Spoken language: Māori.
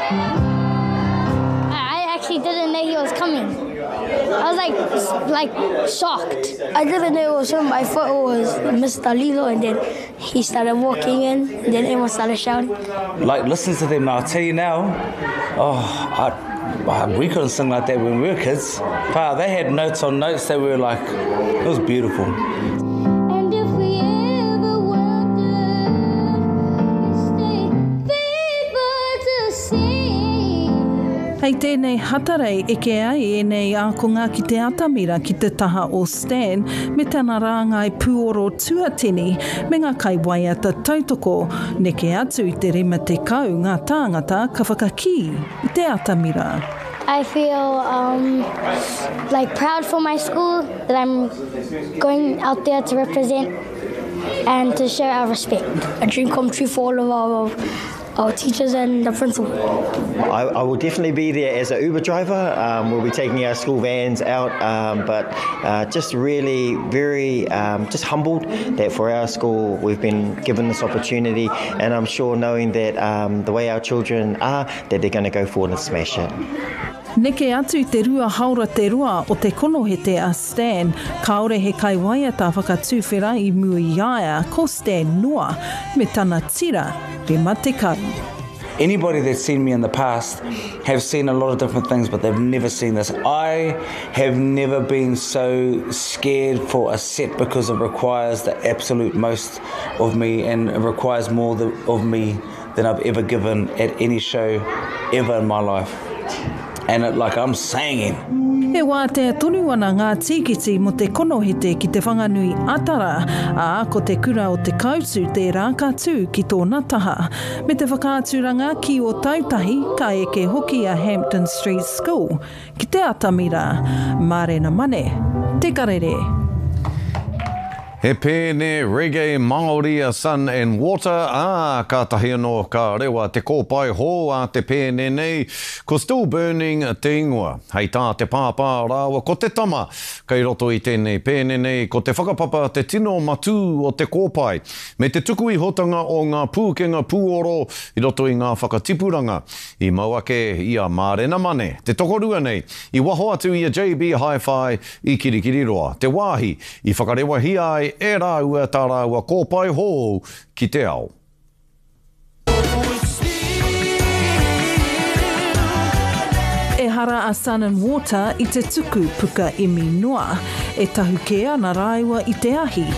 I actually didn't know he was coming. I was like shocked. I didn't know it was him. I thought it was Mr. Lilo, and then he started walking in, and then everyone started shouting. Like, listen to them now. I'll tell you now, we couldn't sing like that when we were kids. But they had notes on notes that were like, it was beautiful. And if we ever wonder, stay faithful to sing. Hei tēnei hatarei eke ai e nei ākonga ki te atamira ki te taha o Stan me tana rāngai puoro tuatini me ngā kaiwaiata tautoko neke atu I te rima te kau ngā tāngata ka whakaki I te atamira. I feel like proud for my school that I'm going out there to represent and to show our respect. A dream come true for all of our teachers and the principal. I will definitely be there as an Uber driver. We'll be taking our school vans out, but just really very just humbled that for our school we've been given this opportunity, and I'm sure knowing that the way our children are, that they're going to go forward and smash it. Neke atu te rua haura te rua o te konohete a Stan, kaore he kaiwaiata whakatūwhera I Mui Iaia ko Stan noa me tana tira rima te kau. Anybody that's seen me in the past have seen a lot of different things, but they've never seen this. I have never been so scared for a set because it requires the absolute most of me, and it requires more of me than I've ever given at any show ever in my life. And I'm singing. E wā te tonu ana ngā tīkiti mo te konohete ki te whanganui atara, ko te kura o te kautu te rākatū ki tōna taha. Me te whakāturanga ki o tautahi ka eke hoki a Hampton Street School. Ki te atamira, Mārena Mane, te karere. He pēne reggae Māori a Sun and Water, ka tahi anō ka rewa te kōpai hō a te pēne nei, ko Still Burning te ingoa. Hei tā te pāpā rāua, ko te tama, kei roto I tēnei pēne nei, ko te whakapapa te tino matū o te kōpai, me te tukui hotanga o ngā pūkenga pūoro, I roto I ngā whakatipuranga, I mauake I a Mārena Mane, te tokorua nei, I waho atu I a JB Hi-Fi, I Kirikiriroa, te wāhi, I whakarewa hi ai, e rāua tā rāua kōpai hō ki te ao. E hara a Sun and Water I te tuku puka imi noa, e tahu ke ana rāua I te ahi.